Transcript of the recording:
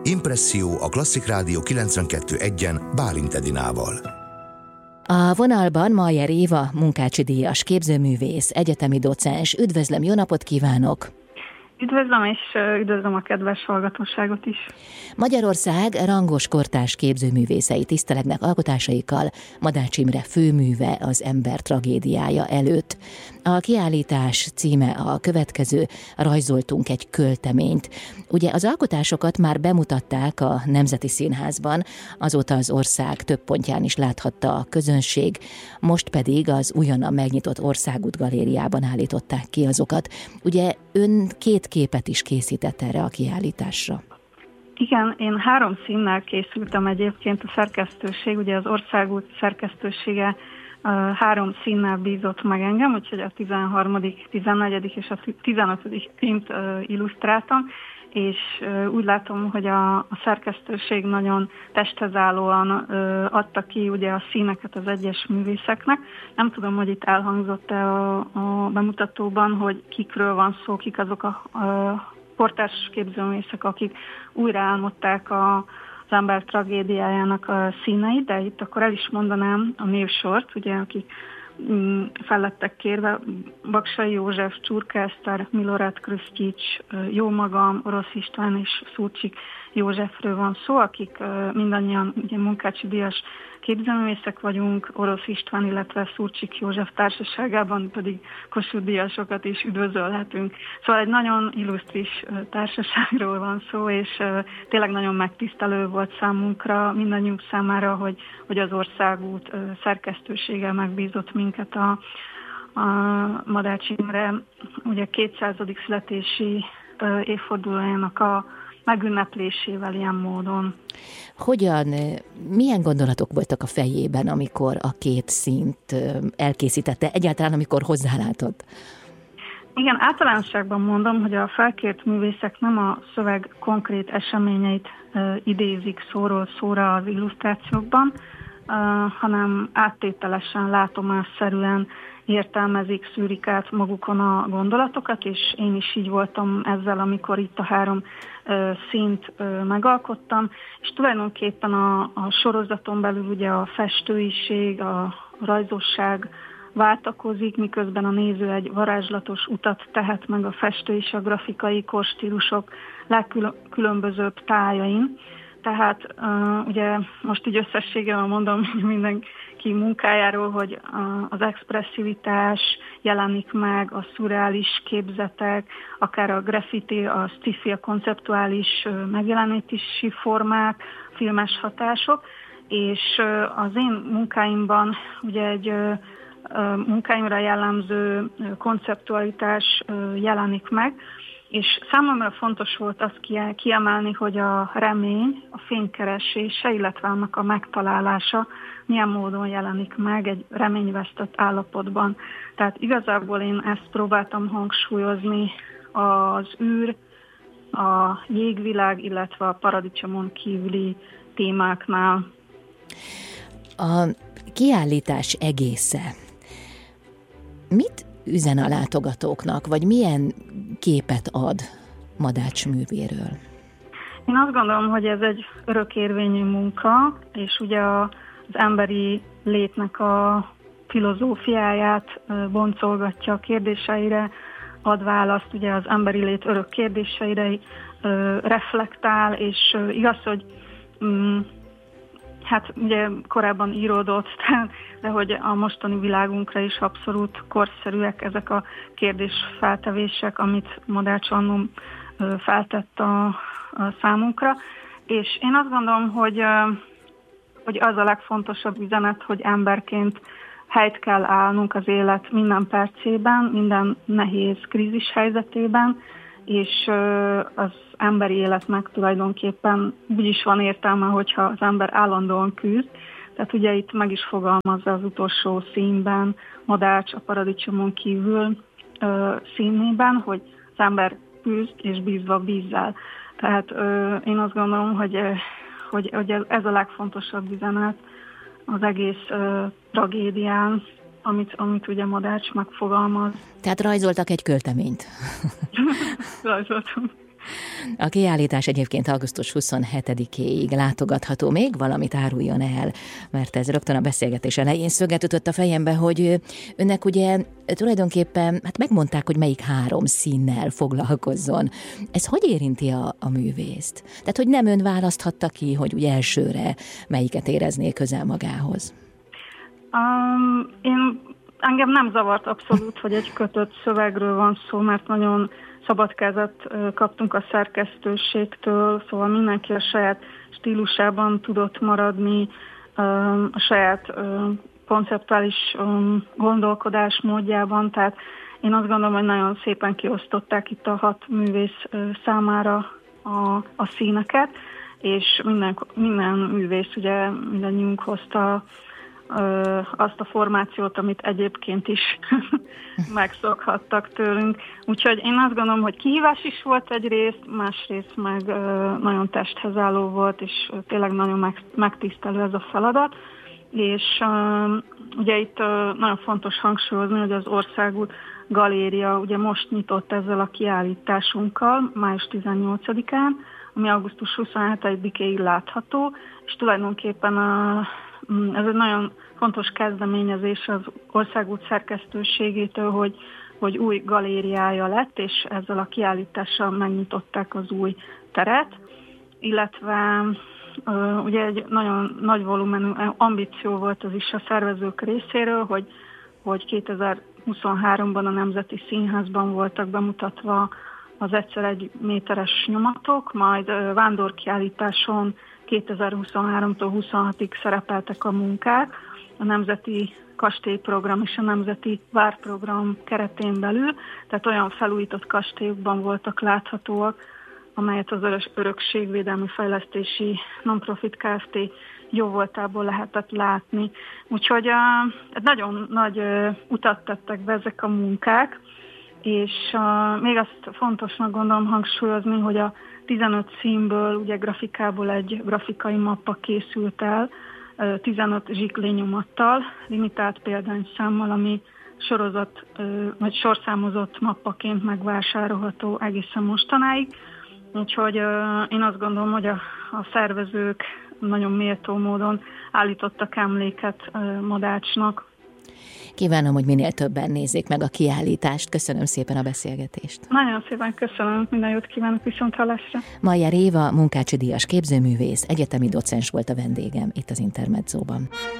Impresszió a Klasszik Rádió 92.1-en Bálint Edinával. A vonalban Mayer Éva, munkácsi díjas képzőművész, egyetemi docens. Üdvözlöm, jó napot kívánok! Üdvözlöm, és üdvözlöm a kedves hallgatóságot is. Magyarország rangos kortárs képzőművészei tisztelegnek alkotásaikkal Madács Imre főműve Az ember tragédiája előtt. A kiállítás címe a következő, Rajzoltunk egy költeményt. Ugye az alkotásokat már bemutatták a Nemzeti Színházban, azóta az ország több pontján is láthatta a közönség, most pedig az újonnan megnyitott Országút Galériában állították ki azokat. Ugye ön 2 képet is készített erre a kiállításra. Igen, én 3 színnel készültem egyébként, a szerkesztőség, ugye az Országút szerkesztősége 3 színnel bízott meg engem, úgyhogy a 13., 14. és a 15. címt illusztráltam, és úgy látom, hogy a szerkesztőség nagyon testhez állóan adta ki ugye a színeket az egyes művészeknek. Nem tudom, hogy itt elhangzott-e a bemutatóban, hogy kikről van szó, kik azok a kortárs képzőművészek, akik újra álmodták az ember tragédiájának a színeit, de itt akkor el is mondanám a névsort, ugye, akik fel lettek kérve: Baksay József, Csurka Eszter, Milorad Krstić, jó magam, Orosz István és Szurcsik Józsefről van szó, akik mindannyian ugye munkácsi díjas képzőművészek vagyunk, Orosz István, illetve Szurcsik József társaságában pedig Kossuth díjasokat is üdvözölhetünk. Szóval egy nagyon illusztris társaságról van szó, és tényleg nagyon megtisztelő volt számunkra, mindannyiunk számára, hogy az Országút szerkesztősége megbízott minket a Madács Imre ugye 200. születési évfordulójának a megünneplésével ilyen módon. Milyen gondolatok voltak a fejében, amikor a 2 színt elkészítette, egyáltalán amikor hozzálátott? Igen, általánosságban mondom, hogy a felkért művészek nem a szöveg konkrét eseményeit idézik szóról szóra az illusztrációkban, hanem áttételesen, látomásszerűen értelmezik, szűrik át magukon a gondolatokat, és én is így voltam ezzel, amikor itt a 3 színt megalkottam, és tulajdonképpen a sorozaton belül ugye a festőiség, a rajzosság váltakozik, miközben a néző egy varázslatos utat tehet meg a festő és a grafikai korstílusok legkülönbözőbb tájain. Tehát ugye most így összességében mondom mindenki munkájáról, hogy az expresszivitás jelenik meg, a szurreális képzetek, akár a graffiti, a sci-fi, a konceptuális megjelenítési formák, filmes hatások, és az én munkáimban ugye egy munkáimra jellemző konceptualitás jelenik meg, és számomra fontos volt azt kiemelni, hogy a remény, a fénykeresése, illetve annak a megtalálása milyen módon jelenik meg egy reményvesztett állapotban. Tehát igazából én ezt próbáltam hangsúlyozni az űr, a jégvilág, illetve a paradicsomon kívüli témáknál. A kiállítás egésze mit üzen a látogatóknak, vagy milyen képet ad Madács művéről? Én azt gondolom, hogy ez egy örökérvényű munka, és ugye az emberi létnek a filozófiáját boncolgatja, a kérdéseire ad választ, ugye az emberi lét örök kérdéseire reflektál, és igaz, hogy hát ugye korábban íródott, de hogy a mostani világunkra is abszolút korszerűek ezek a kérdésfeltevések, amit Madács annó feltett a számunkra. És én azt gondolom, hogy az a legfontosabb üzenet, hogy emberként helyt kell állnunk az élet minden percében, minden nehéz krízis helyzetében, és az emberi életnek tulajdonképpen úgy is van értelme, hogyha az ember állandóan küzd. Tehát ugye itt meg is fogalmazza az utolsó színben Madács a paradicsomon kívül színében, hogy az ember küzd és bízva bízzel. Tehát én azt gondolom, hogy ez a legfontosabb üzenet az egész tragédián, amit ugye Madács megfogalmaz. Tehát rajzoltak egy költeményt. Rajzoltunk. A kiállítás egyébként augusztus 27-éig látogatható. Még valamit áruljon el, mert ez rögtön a beszélgetés elején szöget ütött a fejembe, hogy önnek ugye tulajdonképpen, hát megmondták, hogy melyik 3 színnel foglalkozzon. Ez hogy érinti a művészt? Tehát, hogy nem ön választhatta ki, hogy ugye elsőre melyiket érezné közel magához? Engem nem zavart abszolút, hogy egy kötött szövegről van szó, mert nagyon szabad kezet kaptunk a szerkesztőségtől, szóval mindenki a saját stílusában tudott maradni, a saját konceptuális gondolkodás módjában, tehát én azt gondolom, hogy nagyon szépen kiosztották itt a 6 művész számára a színeket, és minden művész ugye mindannyiunk hozta azt a formációt, amit egyébként is megszokhattak tőlünk. Úgyhogy én azt gondolom, hogy kihívás is volt egyrészt, másrészt meg nagyon testhez álló volt, és tényleg nagyon megtisztelő ez a feladat. És ugye itt nagyon fontos hangsúlyozni, hogy az Országút Galéria ugye most nyitott ezzel a kiállításunkkal, május 18-án, ami augusztus 27-ig látható, és tulajdonképpen ez egy nagyon fontos kezdeményezés az Országút szerkesztőségétől, hogy új galériája lett, és ezzel a kiállítással megnyitották az új teret, illetve ugye egy nagyon nagy volumenű ambíció volt az is a szervezők részéről, hogy 2023-ban a Nemzeti Színházban voltak bemutatva az egyszer 1 méteres nyomatok, majd vándorkiállításon 2023-tól 26-ig szerepeltek a munkák, a Nemzeti Kastélyprogram és a Nemzeti Várprogram keretén belül, tehát olyan felújított kastélyokban voltak láthatóak, amelyet az Örökségvédelmi Fejlesztési Nonprofit Kft. Jóvoltából lehetett látni. Úgyhogy nagyon nagy utat tettek be ezek a munkák, és még azt fontosnak gondolom hangsúlyozni, hogy a 15 színből, ugye grafikából egy grafikai mappa készült el, 15 zsiklényomattal, limitált példányszámmal, ami sorozat vagy sorszámozott mappaként megvásárolható egészen mostanáig. Úgyhogy én azt gondolom, hogy a szervezők nagyon méltó módon állítottak emléket Madácsnak. Kívánom, hogy minél többen nézzék meg a kiállítást. Köszönöm szépen a beszélgetést. Nagyon szépen köszönöm, minden jót kívánok, viszonthallásra. Mayer Éva, Munkácsi díjas képzőművész, egyetemi docens volt a vendégem itt az Intermedzóban.